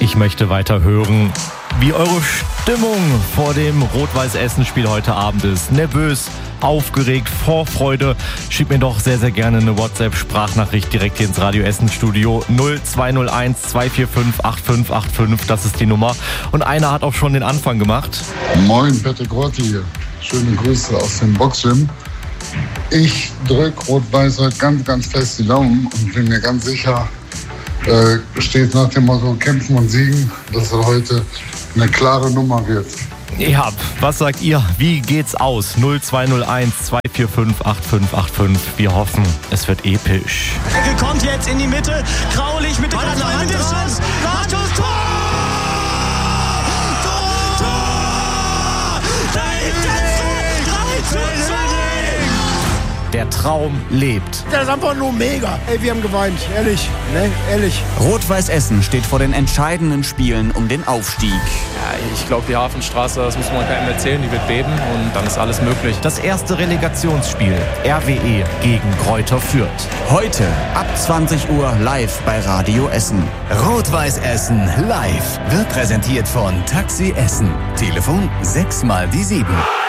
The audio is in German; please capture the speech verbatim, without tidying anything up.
Ich möchte weiter hören, wie eure Stimmung vor dem Rot-Weiß-Essen-Spiel heute Abend ist. Nervös, aufgeregt, Vorfreude. Schickt mir doch sehr, sehr gerne eine WhatsApp-Sprachnachricht direkt hier ins Radio Essen-Studio. null zwei null eins zwei vier fünf acht fünf acht fünf, das ist die Nummer. Und einer hat auch schon den Anfang gemacht. Moin, Patrick Grotti hier. Schöne Grüße aus dem Boxgym. Ich drücke Rot-Weiß heute ganz, ganz fest die Daumen und bin mir ganz sicher, äh, steht nach dem Motto Kämpfen und Siegen, dass es heute eine klare Nummer wird. Ja, was sagt ihr? Wie geht's aus? null zwei null eins zwei vier fünf acht fünf acht fünf. Wir hoffen, es wird episch. Ecke kommt jetzt in die Mitte. Graulich mit der Hand dran. Ratus, Tor! Tor! Tor! Da ist das drei zu zwei! Der Traum lebt. Das ist einfach nur mega. Ey, wir haben geweint, ehrlich, ne, ehrlich. Rot-Weiß Essen steht vor den entscheidenden Spielen um den Aufstieg. Ja, ich glaube, die Hafenstraße, das muss man keinem erzählen, die wird beben und dann ist alles möglich. Das erste Relegationsspiel, R W E gegen Greuther Fürth. Heute ab zwanzig Uhr live bei Radio Essen. Rot-Weiß Essen live wird präsentiert von Taxi Essen. Telefon sechs mal die sieben.